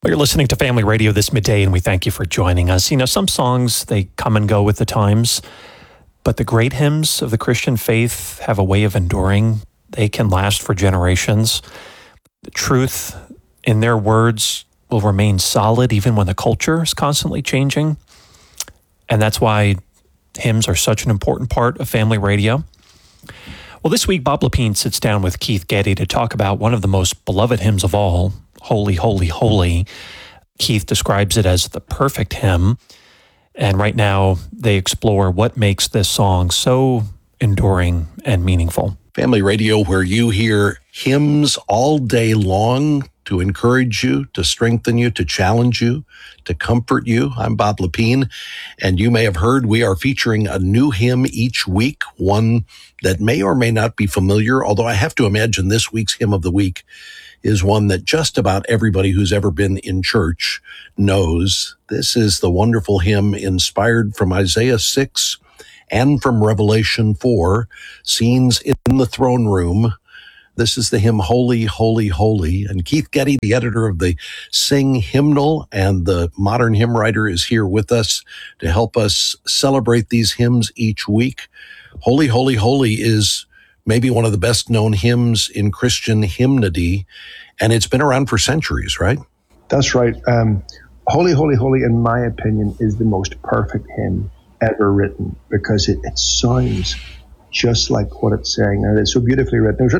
Well, you're listening to Family Radio this midday, and we thank you for joining us. You know, some songs, they come and go with the times, but the great hymns of the Christian faith have a way of enduring. They can last for generations. The truth in their words will remain solid even when the culture is constantly changing. And that's why hymns are such an important part of Family Radio. Well, this week, Bob Lepine sits down with Keith Getty to talk about one of the most beloved hymns of all, Holy, Holy, Holy. Keith describes it as the perfect hymn. And right now, they explore what makes this song so enduring and meaningful. Family Radio, where you hear hymns all day long to encourage you, to strengthen you, to challenge you, to comfort you. I'm Bob Lepine, and you may have heard we are featuring a new hymn each week, one that may or may not be familiar, although I have to imagine this week's hymn of the week is one that just about everybody who's ever been in church knows. This is the wonderful hymn inspired from Isaiah 6 and from Revelation 4, scenes in the throne room. This is the hymn Holy, Holy, Holy. And Keith Getty, the editor of the Sing Hymnal and the modern hymn writer, is here with us to help us celebrate these hymns each week. Holy, Holy, Holy is maybe one of the best known hymns in Christian hymnody, and it's been around for centuries, right? That's right. Holy, Holy, Holy, in my opinion, is the most perfect hymn ever written because it sounds just like what it's saying. And it's so beautifully written. It was written